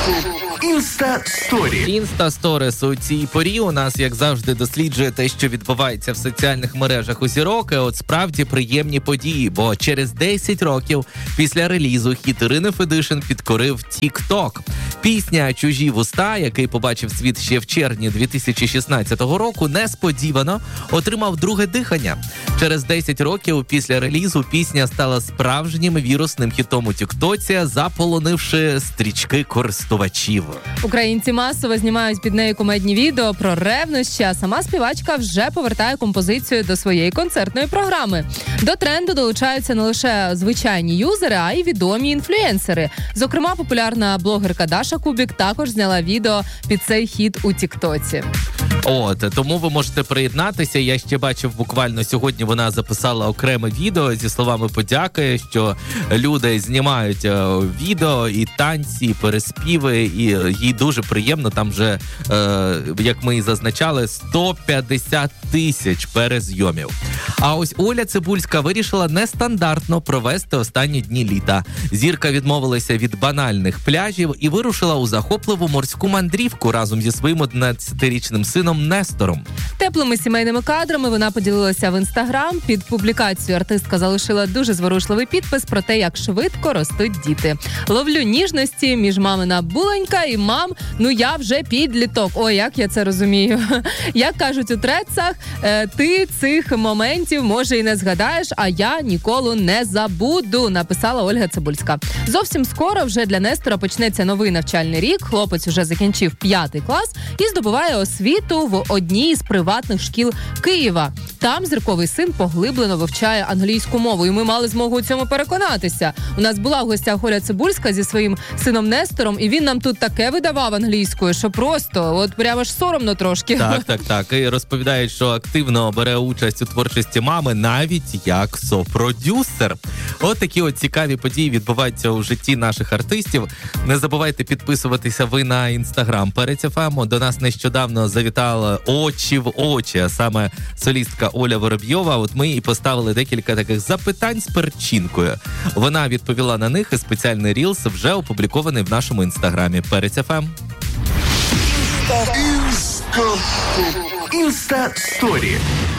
Інста-сторі. Інста-сторіс у цій порі у нас, як завжди, досліджує те, що відбувається в соціальних мережах у зірок. От справді приємні події, бо через 10 років після релізу хіт Ірини Федишин підкорив TikTok. Пісня «Чужі вуста», який побачив світ ще в червні 2016 року, несподівано отримав друге дихання. Через 10 років після релізу пісня стала справжнім вірусним хітом у тіктоці, заполонивши стрічки користувачів. Українці масово знімають під нею кумедні відео про ревнощі, а сама співачка вже повертає композицію до своєї концертної програми. До тренду долучаються не лише звичайні юзери, а й відомі інфлюенсери. Зокрема, популярна блогерка Даша Кубік також зняла відео під цей хіт у тіктоці. Тому ви можете приєднатися. Я ще бачив, буквально сьогодні вона записала окреме відео зі словами подяки, що люди знімають відео і танці, і переспіви, і їй дуже приємно. Там вже, як ми і зазначали, 150 тисяч перезйомів. А ось Оля Цибульська вирішила нестандартно провести останні дні літа. Зірка відмовилася від банальних пляжів і вирушила у захопливу морську мандрівку разом зі своїм 11-річним сином Нестором. Теплими сімейними кадрами вона поділилася в Інстаграм. Під публікацією артистка залишила дуже зворушливий підпис про те, як швидко ростуть діти. Ловлю ніжності між мамина буленька і мам, я вже підліток. Ой, як я це розумію. Як кажуть у трецах, ти цих моментів, може, і не згадаєш, а я ніколи не забуду, написала Ольга Цибульська. Зовсім скоро вже для Нестора почнеться новий навчальний рік. Хлопець уже закінчив 5 клас і здобуває освіту в одній з приватних шкіл Києва. Там зірковий син поглиблено вивчає англійську мову, і ми мали змогу у цьому переконатися. У нас була в гостях Оля Цибульська зі своїм сином Нестором, і він нам тут таке видавав англійською, що просто, прямо ж соромно трошки. Так. І розповідають, що активно бере участь у творчості мами, навіть як сопродюсер. Такі цікаві події відбуваються у житті наших артистів. Не забувайте підписуватися ви на Інстаграм Перець ФМ. До нас нещодавно завітала очі в очі, а саме солістка Оля Воробйова. Ми їй поставили декілька таких запитань з перчинкою. Вона відповіла на них, і спеціальний рілс вже опублікований в нашому Інстаграмі Перець ФМ. Інста-сторі.